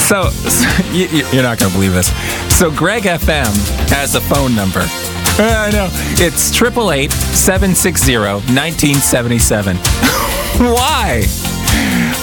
So you're not going to believe this. So Greg FM has a phone number. I know. It's 888-760-1977. Why?